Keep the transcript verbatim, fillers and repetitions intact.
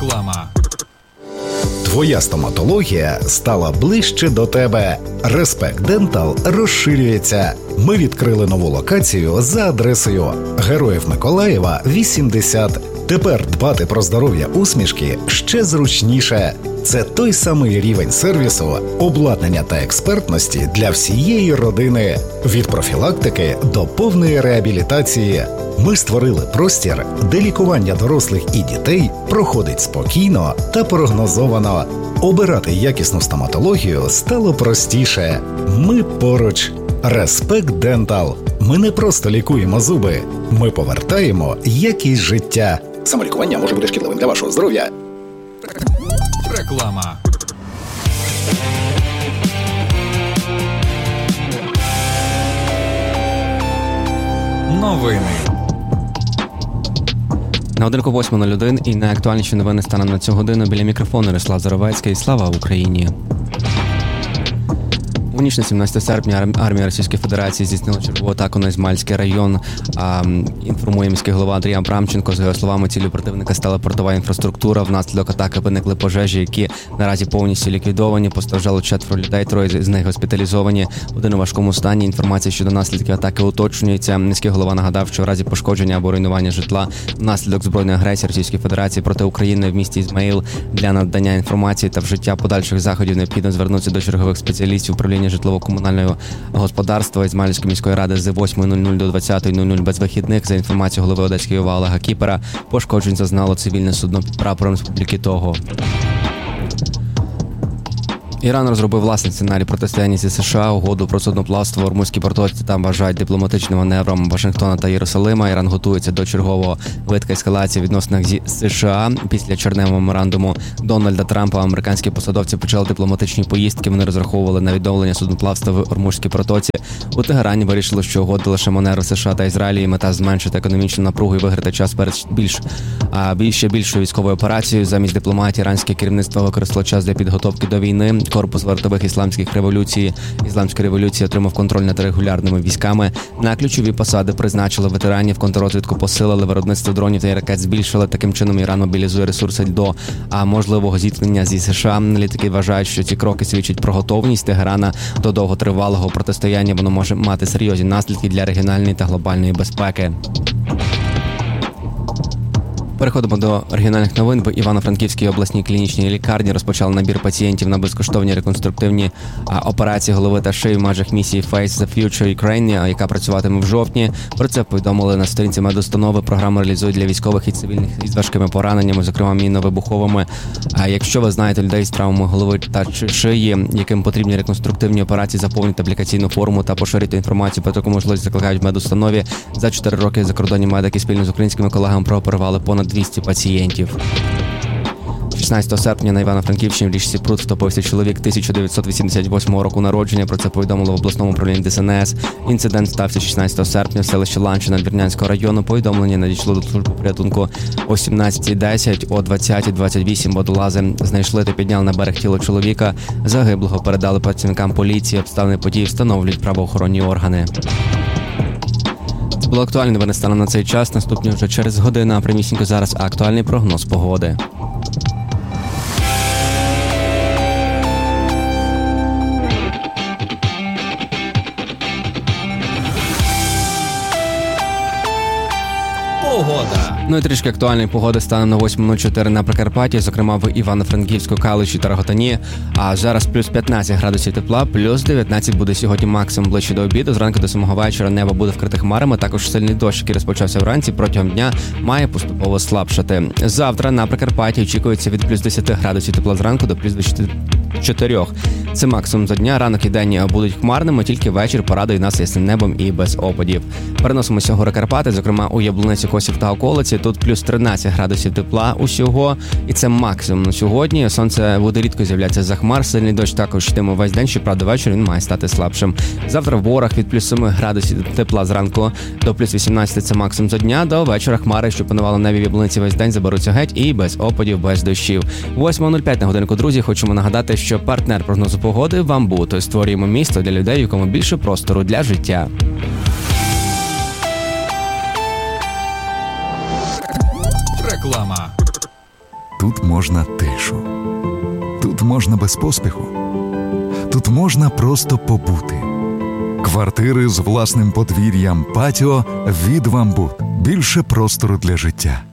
Реклама. Твоя стоматологія стала ближче до тебе. Респект Дентал розширюється. Ми відкрили нову локацію за адресою Героїв Миколаєва, вісімдесят. Тепер дбати про здоров'я усмішки ще зручніше. Це той самий рівень сервісу, обладнання та експертності для всієї родини. Від профілактики до повної реабілітації. Ми створили простір, де лікування дорослих і дітей проходить спокійно та прогнозовано. Обирати якісну стоматологію стало простіше. Ми поруч. Респект Дентал. Ми не просто лікуємо зуби. Ми повертаємо якість життя. Самолікування може бути шкідливим для вашого здоров'я. Реклама. Новини. На годинку восьма нуль один і найактуальніші новини станом на цю годину. Біля мікрофону Ярослав Заровецький. Слава Україні! У ніч на сімнадцяте серпня армія Російської Федерації здійснила чергову атаку на Ізмаїльський район. А, інформує міський голова Андрій Абрамченко. За його словами, ціллю противника стала портова інфраструктура. Внаслідок атаки виникли пожежі, які наразі повністю ліквідовані. Постраждало четверо людей, троє з них госпіталізовані. Один у важкому стані. Інформація щодо наслідків атаки уточнюється. Міський голова нагадав, що в разі пошкодження або руйнування житла внаслідок збройної агресії Російської Федерації проти України в місті Ізмаїл для надання інформації та вжиття подальших заходів необхідно звернутися до чергових спеціалістів управління житлово-комунального господарства Ізмаїльської міської ради з восьмої нуль нуль до двадцятої нуль нуль без вихідних. За інформацією голови Одеської ОВА Олега Кіпера, пошкоджень зазнало цивільне судно під прапором Республіки Того. Іран розробив власний сценарій протистояння зі США. Угоду про судноплавство Ормузькій протоці там вважають дипломатичним маневром Вашингтона та Єрусалима. Іран готується до чергового витка ескалації відносин зі США. Після червневого меморандуму Дональда Трампа американські посадовці почали дипломатичні поїздки. Вони розраховували на відновлення судноплавства в Ормузькій протоці. У Тегерані вирішили, що угода лише маневр США та Ізраїлю, і мета зменшити економічну напругу і виграти час перед більш, а, більше більшою військовою операцією. Замість дипломатії іранське керівництво використало час для підготовки до війни. Корпус вартових ісламських революцій, ісламської революції отримав контроль над регулярними військами. На ключові посади призначили ветеранів, контррозвідку посилили, виробництво дронів та ракет збільшили. Таким чином Іран мобілізує ресурси до а можливого зіткнення зі США. Аналітики вважають, що ці кроки свідчать про готовність Тегерана до довготривалого протистояння. Воно може мати серйозні наслідки для регіональної та глобальної безпеки. Переходимо до регіональних новин. В Івано-Франківській обласній клінічній лікарні розпочали набір пацієнтів на безкоштовні реконструктивні операції голови та шиї в межах місії Face the Future Ukraine, яка працюватиме в жовтні. Про це повідомили на сторінці медустанови. Програму реалізують для військових і цивільних із важкими пораненнями, зокрема мінно-вибуховими. А якщо ви знаєте людей з травмами голови та шиї, яким потрібні реконструктивні операції, заповніть аплікаційну форму та поширюйте інформацію про таку можливість, закликають в медустанові. За чотири роки закордонні медики спільно з українськими колегами прооперували понад двісті пацієнтів. шістнадцятого серпня на Івано-Франківщині в річці Прут втопився чоловік тисяча дев'ятсот вісімдесят восьмого року народження. Про це повідомили в обласному управлінні Д S N S. Інцидент стався шістнадцятого серпня в селищі Ланчина Двірнянського району. Повідомлення надійшло до служби порятунку о сімнадцятій десять, о двадцятій двадцять вісім водолази знайшли та підняли на берег тіло чоловіка. Загиблого передали працівникам поліції. Обставини події встановлюють правоохоронні органи. Це було актуальне новини станом на цей час. Наступні вже через годину, а прямісінько зараз актуальний прогноз погоди. Погода. Ну і трішки актуальної погоди станом на восьму нуль чотири на Прикарпатті, зокрема в Івано-Франківську, Калуші та Роготані. А зараз плюс п'ятнадцять градусів тепла, плюс дев'ятнадцять буде сьогодні максимум ближче до обіду. Зранку до самого вечора небо буде вкрите хмарами. Також сильний дощ, який розпочався вранці, протягом дня має поступово слабшати. Завтра на Прикарпатті очікується від плюс десять градусів тепла зранку до плюс двадцять чотири. Це максимум за дня. Ранок і день будуть хмарними, тільки вечір порадує нас ясним небом і без опадів. Переносимося в гори Карпати, зокрема у Яблуниці, Косів та околиці. Тут плюс тринадцять градусів тепла усього, і це максимум на сьогодні. Сонце буде рідко з'являтися за хмар, сильний дощ також йтиме весь день, щоправда, ввечері він має стати слабшим. Завтра в Борах від плюс семи градусів тепла зранку до плюс вісімнадцять, це максимум за дня. До вечора хмари, що панували в небі в Яблуниці весь день, заберуться геть і без опадів, без дощів. восьма нуль п'ять на годинку, друзі. Хочемо нагадати, що партнер прогнозу погоди Вамбут. Створюємо місто для людей, у якому більше простору для життя. Реклама. тут можна тишу. Тут можна без поспіху. Тут можна просто побути. Квартири з власним подвір'ям, патіо від «Вамбут». Більше простору для життя.